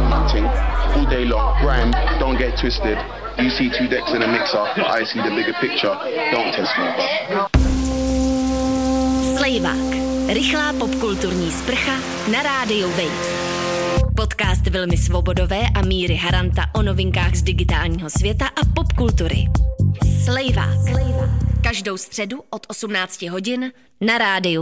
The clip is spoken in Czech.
my thing. All day long, grind, don't get twisted. You see 2 decks in a mixer, I see the bigger picture. Don't test me. Slejvák. Rychlá popkulturní sprcha na rádiu Wave. Podcast Vilmy Svobodové a Míry Haranta o novinkách z digitálního světa a popkultury. Slejvák. Každou středu od 18 hodin na rádiu